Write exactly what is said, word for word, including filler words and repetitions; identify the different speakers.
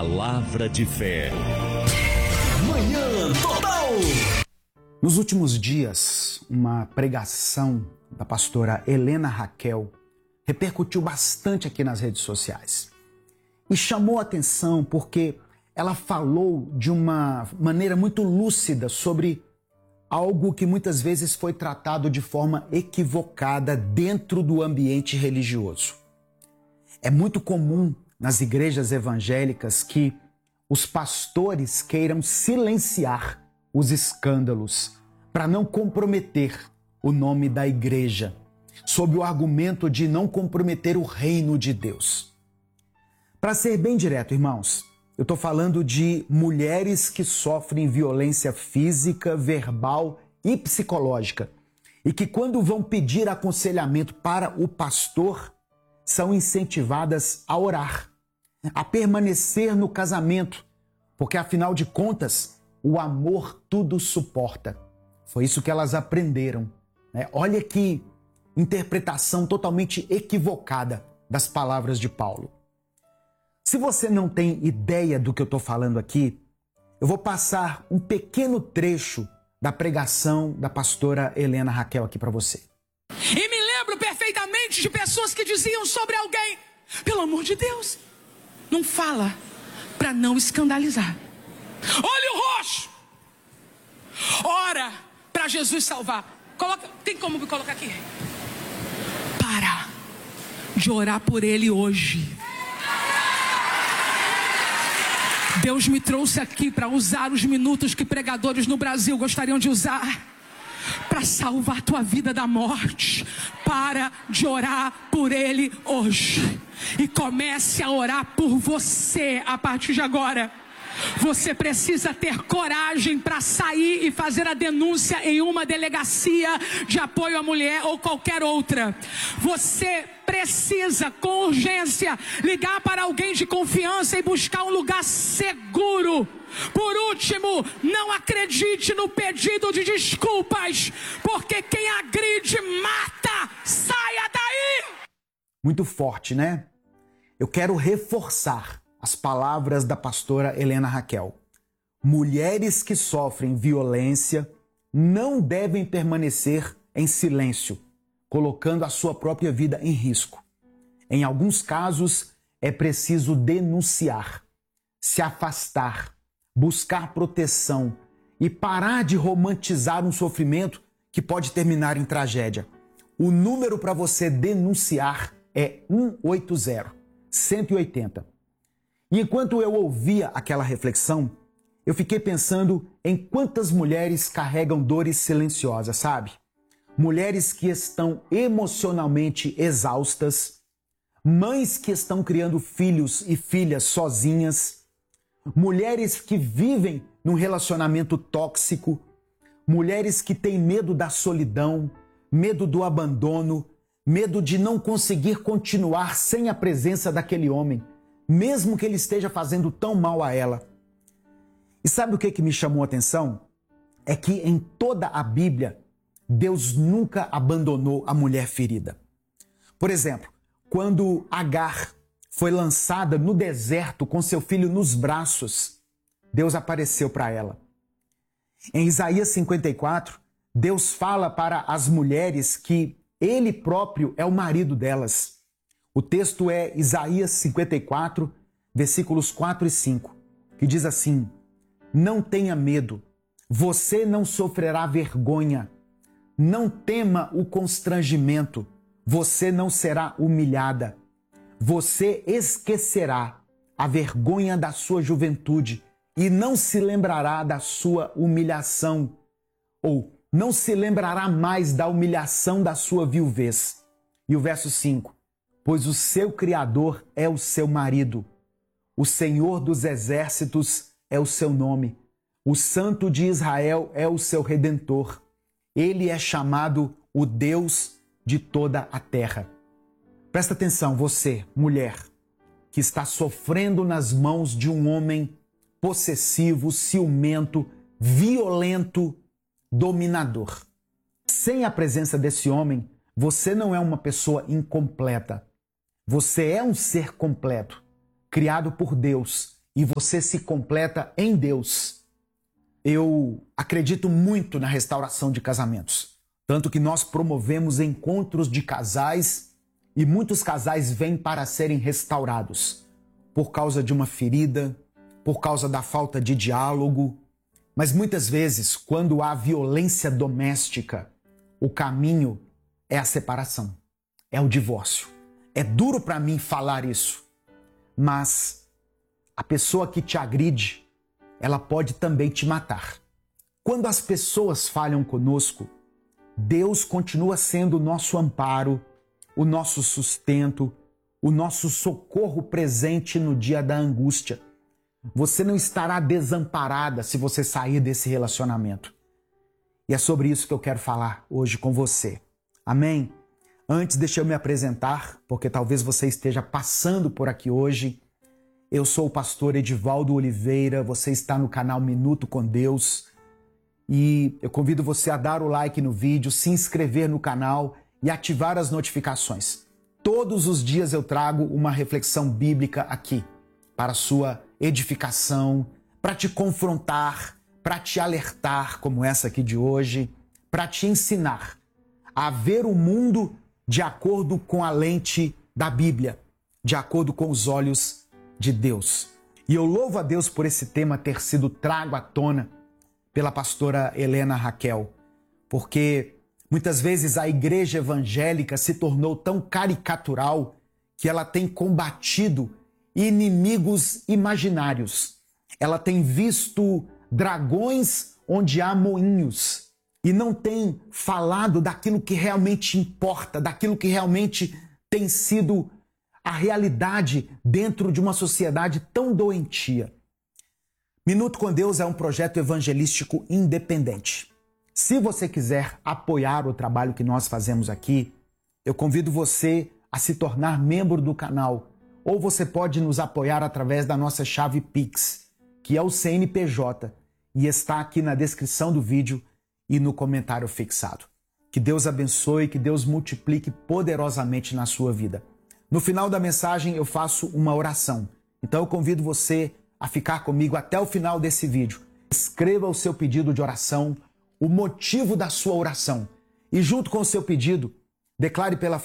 Speaker 1: Palavra de fé. Manhã Total.
Speaker 2: Nos últimos dias, uma pregação da pastora Helena Raquel repercutiu bastante aqui nas redes sociais. E chamou a atenção porque ela falou de uma maneira muito lúcida sobre algo que muitas vezes foi tratado de forma equivocada dentro do ambiente religioso. É muito comum nas igrejas evangélicas que os pastores queiram silenciar os escândalos para não comprometer o nome da igreja, sob o argumento de não comprometer o reino de Deus. Para ser bem direto, irmãos, eu estou falando de mulheres que sofrem violência física, verbal e psicológica e que, quando vão pedir aconselhamento para o pastor, são incentivadas a orar, a permanecer no casamento, porque, afinal de contas, o amor tudo suporta. Foi isso que elas aprenderam, né? Olha que interpretação totalmente equivocada das palavras de Paulo. Se você não tem ideia do que eu estou falando aqui, eu vou passar um pequeno trecho da pregação da pastora Helena Raquel aqui para você.
Speaker 3: E me lembro perfeitamente de pessoas que diziam sobre alguém: pelo amor de Deus, não fala para não escandalizar. Olho roxo. Ora para Jesus salvar. Coloca, tem como me colocar aqui? Para de orar por ele hoje. Deus me trouxe aqui para usar os minutos que pregadores no Brasil gostariam de usar para salvar tua vida da morte. Para de orar por ele hoje e comece a orar por você a partir de agora. Você precisa ter coragem para sair e fazer a denúncia em uma delegacia de apoio à mulher ou qualquer outra. Você precisa, com urgência, ligar para alguém de confiança e buscar um lugar seguro. Por último, não acredite no pedido de desculpas, porque quem agride mata. Saia daí!
Speaker 2: Muito forte, né? Eu quero reforçar as palavras da pastora Helena Raquel. Mulheres que sofrem violência não devem permanecer em silêncio, colocando a sua própria vida em risco. Em alguns casos, é preciso denunciar, se afastar, buscar proteção e parar de romantizar um sofrimento que pode terminar em tragédia. O número para você denunciar é um oito zero, um oito zero. E enquanto eu ouvia aquela reflexão, eu fiquei pensando em quantas mulheres carregam dores silenciosas, sabe? Mulheres que estão emocionalmente exaustas, mães que estão criando filhos e filhas sozinhas, mulheres que vivem num relacionamento tóxico, mulheres que têm medo da solidão, medo do abandono, medo de não conseguir continuar sem a presença daquele homem, mesmo que ele esteja fazendo tão mal a ela. E sabe o que, que me chamou a atenção? É que em toda a Bíblia, Deus nunca abandonou a mulher ferida. Por exemplo, quando Agar foi lançada no deserto com seu filho nos braços, Deus apareceu para ela. Em Isaías cinquenta e quatro, Deus fala para as mulheres que Ele próprio é o marido delas. O texto é Isaías cinquenta e quatro, versículos quatro e cinco, que diz assim: não tenha medo, você não sofrerá vergonha, não tema o constrangimento, você não será humilhada, você esquecerá a vergonha da sua juventude e não se lembrará da sua humilhação, ou não se lembrará mais da humilhação da sua viuvez. E o verso cinco, pois o seu Criador é o seu marido, o Senhor dos exércitos é o seu nome, o Santo de Israel é o seu Redentor, ele é chamado o Deus de toda a terra. Presta atenção, você, mulher, que está sofrendo nas mãos de um homem possessivo, ciumento, violento, dominador. Sem a presença desse homem, você não é uma pessoa incompleta. Você é um ser completo, criado por Deus e você se completa em Deus. Eu acredito muito na restauração de casamentos, tanto que nós promovemos encontros de casais e muitos casais vêm para serem restaurados por causa de uma ferida, por causa da falta de diálogo. Mas muitas vezes, quando há violência doméstica, o caminho é a separação, é o divórcio. É duro para mim falar isso, mas a pessoa que te agride, ela pode também te matar. Quando as pessoas falham conosco, Deus continua sendo o nosso amparo, o nosso sustento, o nosso socorro presente no dia da angústia. Você não estará desamparada se você sair desse relacionamento. E é sobre isso que eu quero falar hoje com você. Amém? Antes, deixa eu me apresentar, porque talvez você esteja passando por aqui hoje. Eu sou o pastor Edivaldo Oliveira, você está no canal Minuto com Deus. E eu convido você a dar o like no vídeo, se inscrever no canal e ativar as notificações. Todos os dias eu trago uma reflexão bíblica aqui, para a sua edificação, para te confrontar, para te alertar, como essa aqui de hoje, para te ensinar a ver o mundo de acordo com a lente da Bíblia, de acordo com os olhos de Deus. E eu louvo a Deus por esse tema ter sido trago à tona pela pastora Helena Raquel, porque muitas vezes a igreja evangélica se tornou tão caricatural que ela tem combatido inimigos imaginários. Ela tem visto dragões onde há moinhos e não tem falado daquilo que realmente importa, daquilo que realmente tem sido a realidade dentro de uma sociedade tão doentia. Minuto com Deus é um projeto evangelístico independente. Se você quiser apoiar o trabalho que nós fazemos aqui, eu convido você a se tornar membro do canal, ou você pode nos apoiar através da nossa chave Pix, que é o C N P J, e está aqui na descrição do vídeo e no comentário fixado. Que Deus abençoe, que Deus multiplique poderosamente na sua vida. No final da mensagem eu faço uma oração, então eu convido você a ficar comigo até o final desse vídeo. Escreva o seu pedido de oração, o motivo da sua oração, e junto com o seu pedido, declare pela